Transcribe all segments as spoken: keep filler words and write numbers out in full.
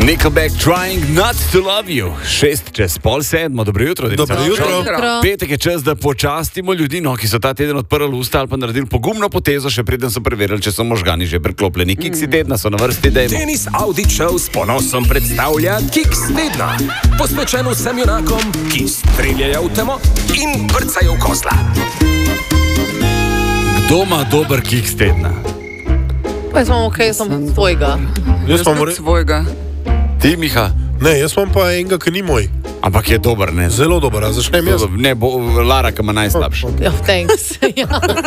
Nickelback Trying Not to Love You. Šest čez pol sedmo, dobro jutro. Dobro jutro. Petek je čas, da počastimo ljudi, no, ki so ta teden odprli usta ali pa naredili pogumno potezo, še preden so preverili, če so možgani že preklopljeni. Kiksi tedna so na vrsti, dajmo. Denis Audi Show s ponosom predstavlja Kiks tedna. Posvečen vsem junakom, ki streljajo v temo in vrcajo v kozla. Kdo ima dober kiks tedna? Pa jaz imam ok, sem tvojega. Jaz imam re... svojega. Ti, Miha? Ne, jaz imam pa enega, ki ni moj. Ampak je dober, ne? Zelo dober, a začnem jaz. Ne, bo Lara, ki ima najslabši. Ja, thanks. Ja,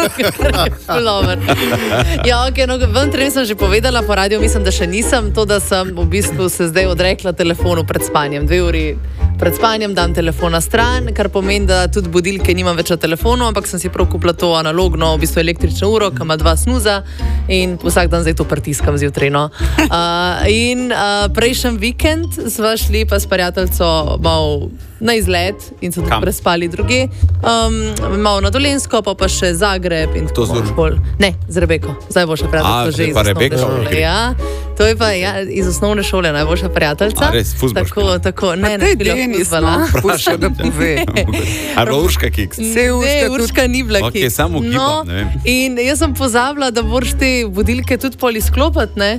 dober. Ja, ok, no, ventre sem že povedala po radiju, mislim, da še nisem, to, da sem v bistvu se zdaj odrekla telefonu pred spanjem. Dve uri pred spanjem dam telefon na stran, kar pomeni, da tudi budilke nimam več na telefonu, ampak sem si prav kupila to analogno, v bistvu električno uro, ki ima dva snuza in vsak dan zdaj to pritiskam zjutraj, no. Uh, in uh, prejšnji vikend sva šli pa s prijateljco mal na izlet in so tudi prespali druge. Um, malo na Dolensko, pa pa še Zagreb in to tako bolj. Ne, z Rebeko. Zdaj boljša prijateljca že iz osnovne Rebeka, šole. okay. Ja, to je pa ja, iz osnovne šole najboljša prijateljca. A res, fuzbol Tako, tako, ne, ne, bila fuzbala. Pušča, da pove. A bila Urška kiks? Ne, Urška ni bila Ok, kiks. samo ugibam, No, ne vem. in jaz sem pozabila, da moraš te budilke tudi pol izklopiti, ne?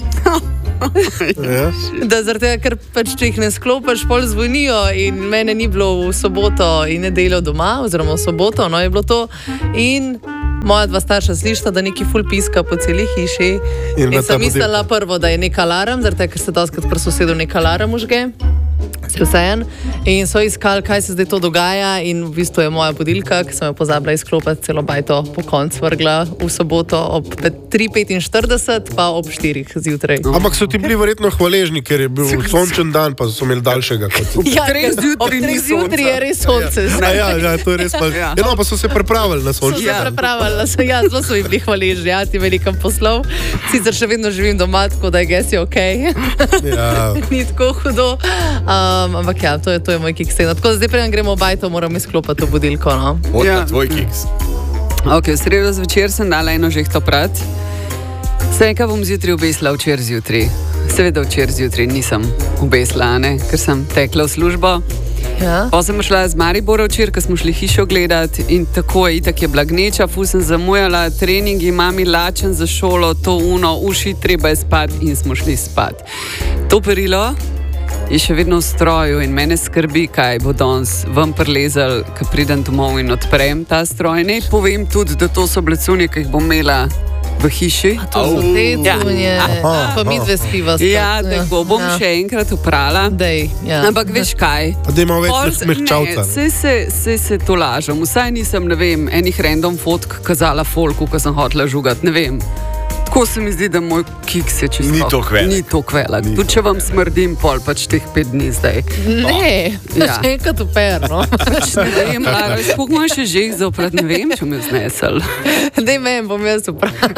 Ja. Da zaradi tega, ker pač če jih ne sklopiš, pol zvonijo in mene ni bilo v soboto in nedeljo doma, oziroma v soboto, no je bilo to. In moja dva starša slišta, da neki ful piska po celi hiši. In In, na ta sem mislila prvo, da je nek alarm, zaradi tega, ker se doskrat pri sosedu nek alarm užge. Vsejen. In so iskali, kaj se zdaj to dogaja, in v bistvu je moja budilka, ki sem jo pozabila izklopiti, celo bajto po koncu vrgla v soboto ob tri petinštirideset, pa ob štirih zjutraj. Ampak so ti bili verjetno hvaležni, ker je bil sončen dan, pa so imeli daljšega kot ti. Ja, treh ker zjutraj ob ni treh zjutraj je res sonce. Ja, ja, ja, to je res pa. Ja. Ja, no, pa so se pripravili na So sončen se dan. prepravili, so, ja, zelo so jim bili hvaležni, ja, ti velikam poslov. Sicer še vedno živim doma, tako da je gesi ok. Ja. Ni tako hudo. Um, ampak ja, to je, to je moj kiks tedna. Tako da zdaj preden gremo v bajto, moram izklopiti to budilko, no. Od Ja. na tvoj kiks. Ok, v sredo zvečer sem dala eno žehto prat. Se nekaj bom zjutraj obesla, včer zjutraj. Seveda včer zjutraj nisem obesla, ne, ker sem tekla v službo. Ja. Pa sem šla z Maribora včer, ko smo šli hišo gledati in tako je, itak je bila gneča, ful sem zamujala, treningi, mami lačen za šolo, to uno, uši, treba je spati in smo šli spati. To perilo je še vedno v stroju in mene skrbi, kaj bo danes ven prilezel, ko pridem domov in odprem ta stroj. Ne povem tudi, da to so blecunje, ki jih bom imela v hiši. To so te Ja. cunje, Aha, pa mi dve spiva. Ja, tako bom ja. še enkrat uprala. Dej, ja. Ampak veš kaj? Pa da ima več Pol se- mehčavca. ne, Saj se, se, se to lažem. Vsaj nisem, ne vem, enih random fotk kazala folku, ko sem hotela žugati, ne vem. Tako se mi zdi, da moj kiks je čisto. Ni toliko velik. Ni toliko velik. Tudi če vam smrdim pol, pač teh pet dni zdaj. Ne, Ja. še enkrat uper, no. Pač ne vem, Lara, koliko imam še žeh zaoprat, ne vem, če me znesel. Dej meni, bom jaz upravila.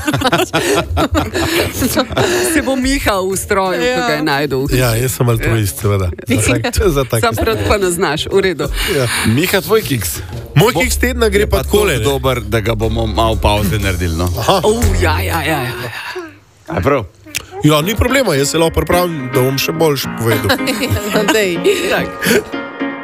Se bo Miha v stroju, ja. Ko ga je najdel. Ja, jaz sem altruist, seveda. Za tak, za tak. Sam pred pa ne znaš, v redu. Miha, tvoj kiks. Moj kiks tedna gre pa takole. ne. dober, da ga bomo malo pauze naredili, no. Oh, ja, ja, ja, ja. Aj prav. Ja, ni problema, jaz se lahko pripravim, da bom še boljš povedal. Dej. Tak.